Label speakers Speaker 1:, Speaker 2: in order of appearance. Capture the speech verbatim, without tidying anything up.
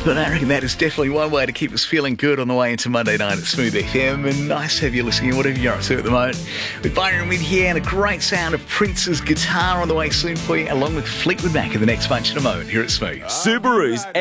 Speaker 1: But I reckon that is definitely one way to keep us feeling good on the way into Monday night at Smooth F M. And nice to have you listening, whatever you're up to at the moment. With Byron Mid here and a great sound of Prince's guitar on the way soon for you, along with Fleetwood Mac in the next bunch in a moment here at Smooth.
Speaker 2: Subarus